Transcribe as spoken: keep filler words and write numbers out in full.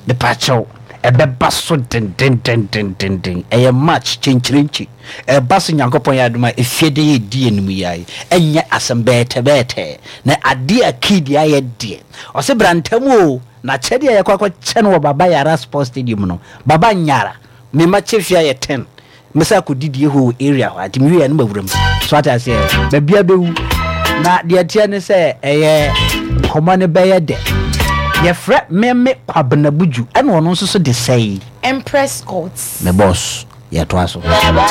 the pacho ebe baso den den den den den den e match chinchirinchi e baso nyankopon ya aduma efiede ye die enum yayi enye asembete bete na ade akidi aye die o se brantamu na chede ya kwakwa chen wo baba yara sports stadium no baba nyara me ma chefia ye ten mesa ko didie ho area ho atimi ya no mawuram so ata se ba bia bewu na de atia ne se eye komane beye de ye fre meme kwabna buju ene ono nso so de say Empress Courts me boss ye to aso